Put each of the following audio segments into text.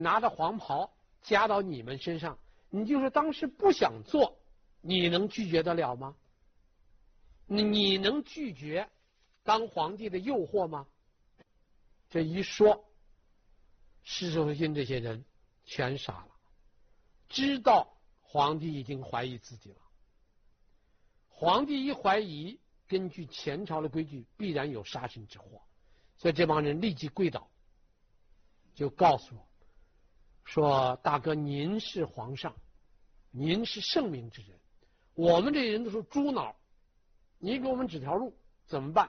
拿着黄袍加到你们身上，你就是当时不想做，你能拒绝得了吗？你能拒绝当皇帝的诱惑吗？这一说，施守信这些人全傻了，知道皇帝已经怀疑自己了。皇帝一怀疑，根据前朝的规矩，必然有杀身之祸，所以这帮人立即跪倒，就告诉我说：“大哥，您是皇上，您是圣明之人，我们这人都是猪脑，你给我们指条路，怎么办？”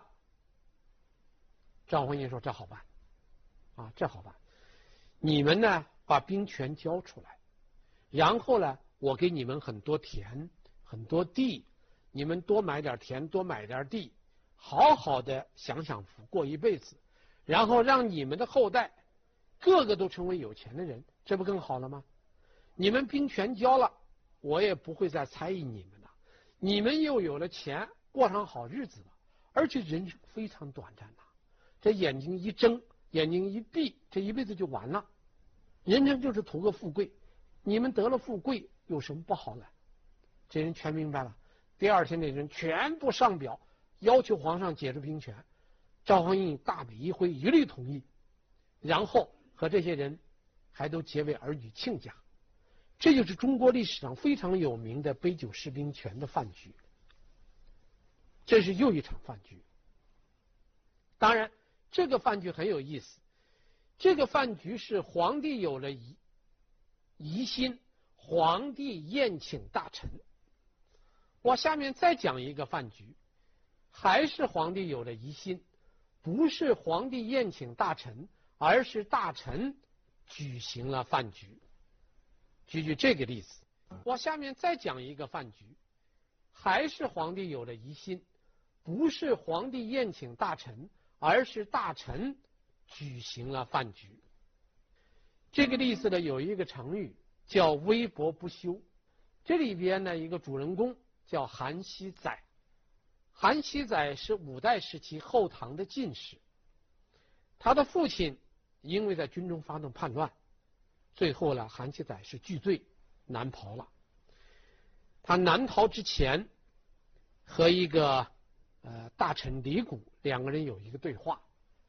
赵匡胤说：“这好办，啊，这好办。你们呢，把兵权交出来，然后呢，我给你们很多田，很多地。”你们多买点田，多买点地，好好的享享福，过一辈子，然后让你们的后代个个都成为有钱的人，这不更好了吗？你们兵权交了，我也不会再猜疑你们了，你们又有了钱，过上好日子了，而且人生非常短暂呐，这眼睛一睁，眼睛一闭，这一辈子就完了。人生就是图个富贵，你们得了富贵有什么不好呢？这人全明白了。第二天，这人全部上表，要求皇上解除兵权。赵匡胤大笔一挥，一律同意，然后和这些人还都结为儿女亲家。这就是中国历史上非常有名的杯酒释兵权的饭局。这是又一场饭局。当然，这个饭局很有意思。这个饭局是皇帝有了疑心，皇帝宴请大臣。我下面再讲一个饭局，还是皇帝有了疑心，不是皇帝宴请大臣，而是大臣举行了饭局。举这个例子，我下面再讲一个饭局，还是皇帝有了疑心，不是皇帝宴请大臣，而是大臣举行了饭局。这个例子呢，有一个成语叫微薄不休，这里边呢一个主人公叫韩熙载。韩熙载是五代时期后唐的进士，他的父亲因为在军中发动叛乱，最后呢韩熙载是惧罪南逃了。他南逃之前和一个大臣李谷两个人有一个对话。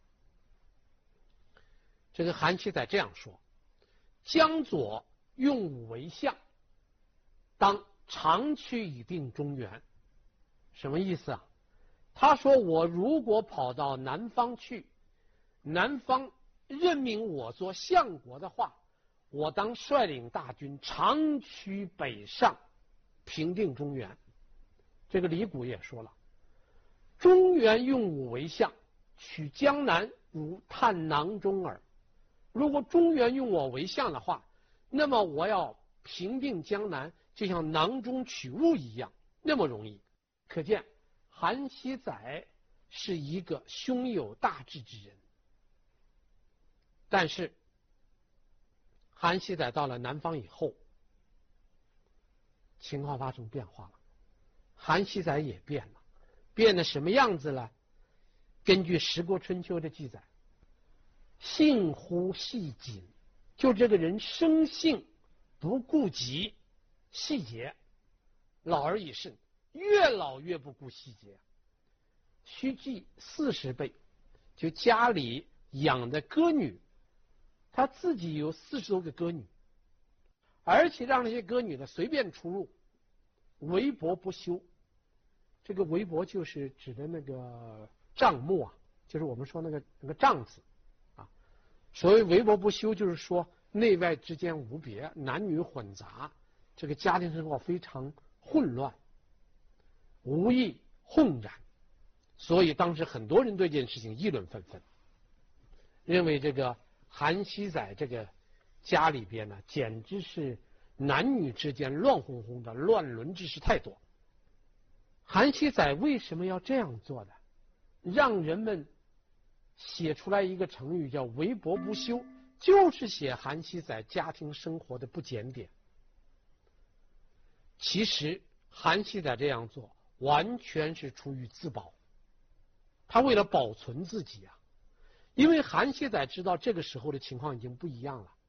这个韩熙载这样说：江左用武为相，当长驱以定中原。什么意思啊？他说我如果跑到南方去，南方任命我做相国的话，我当率领大军长驱北上，平定中原。这个李谷也说了，中原用武为相，取江南如探囊中耳。如果中原用我为相的话，那么我要平定江南就像囊中取物一样，那么容易。可见韩熙载是一个胸有大志之人。但是韩熙载到了南方以后，情况发生变化了，韩熙载也变了。变得什么样子了？根据《十国春秋》的记载，性乎细谨，就这个人生性不顾及细节，老而已甚，越老越不顾细节。须记40辈，就家里养的歌女，他自己有40多个歌女，而且让那些歌女呢随便出入，微薄不休。这个微薄就是指的那个帐幕啊，就是我们说那个帐子啊。所谓微薄不休，就是说内外之间无别，男女混杂，这个家庭生活非常混乱，无意轰然。所以当时很多人对这件事情议论纷纷，认为这个韩熙载这个家里边呢，简直是男女之间乱哄哄的，乱伦之事太多。韩熙载为什么要这样做呢？让人们写出来一个成语叫微薄不休，就是写韩熙载家庭生活的不检点。其实韩熙载这样做完全是出于自保，他为了保存自己啊。因为韩熙载知道这个时候的情况已经不一样了，